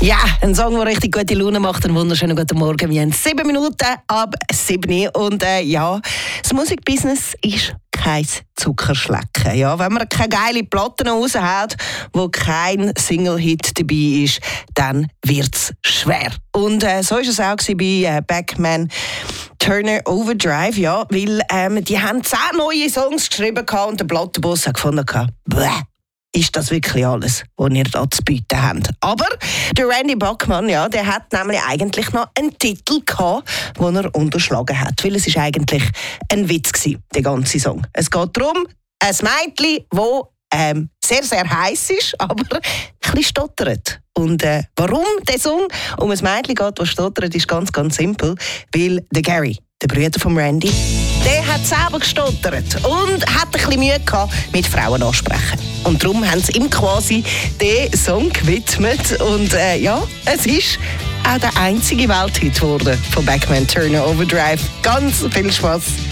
Ja, ein Song, der richtig gute Laune macht. Einen wunderschönen guten Morgen. Wir haben 7 Minuten ab 7 und das Musikbusiness ist kein Zuckerschlecken. Ja, wenn man keine geile Platten raushaut, wo kein Single-Hit dabei ist, dann wird es schwer. Und so war es auch bei Beckman Turner Overdrive, ja, weil die haben 10 neue Songs geschrieben und der Plattenboss hat gefunden, ist das wirklich alles, was ihr da zu bieten habt? Aber der Randy Bachman, ja, der hat nämlich eigentlich noch einen Titel gehabt, den er unterschlagen hat. Weil es ist eigentlich ein Witz gewesen, der ganze Song. Es geht darum, ein Mädchen, das sehr, sehr heiß ist, aber ein bisschen stottert. Und warum der Song um ein Mädchen geht, das stottert, ist ganz, ganz simpel. Weil der Gary, der Bruder von Randy, der hat selber gestottert und hat ein bisschen Mühe gehabt mit Frauen ansprechen. Und darum haben sie ihm quasi den Song gewidmet. Und es ist auch der einzige Welthit geworden von Beckman Turner Overdrive. Ganz viel Spaß.